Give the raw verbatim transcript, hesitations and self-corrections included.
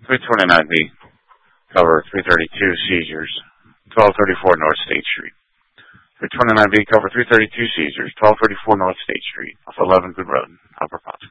three twenty-nine B, cover three thirty-two seizures, twelve thirty-four North State Street. three twenty-nine B, cover three thirty-two seizures, twelve thirty-four North State Street, off eleven Good Road, Upper Pottsville.